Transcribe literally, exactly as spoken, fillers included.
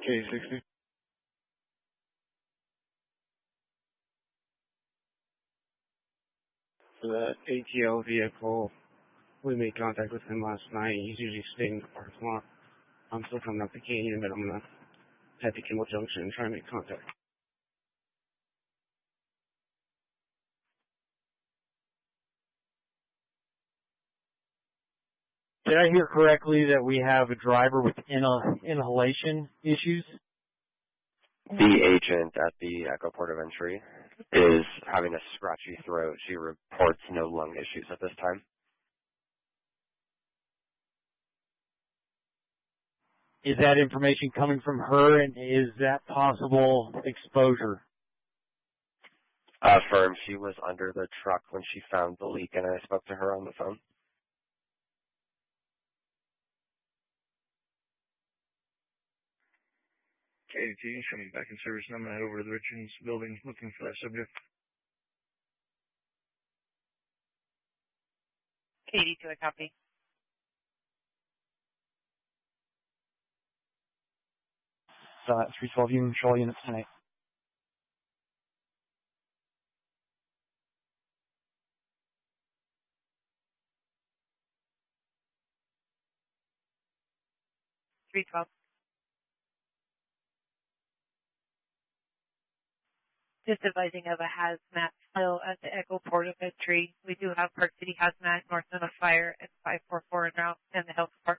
K sixty. For the A T L vehicle, we made contact with him last night. He's usually staying in the parking lot. I'm still coming up the canyon, but I'm going to head to Kimball Junction and try and make contact. Did I hear correctly that we have a driver with inhal- inhalation issues? The agent at the Echo Port of Entry is having a scratchy throat. She reports no lung issues at this time. Is that information coming from her, and is that possible exposure? Uh, firm, she was under the truck when she found the leak, and I spoke to her on the phone. K D T, show me back in service, and I'm going to head over to the Richards building looking for that subject. K D two, I copy. Uh, three twelve Union Patrol units tonight. three twelve. Just advising of a hazmat still at the Echo Port of Entry. We do have Park City Hazmat, North of the Fire, at five four four en route, and the Health Department.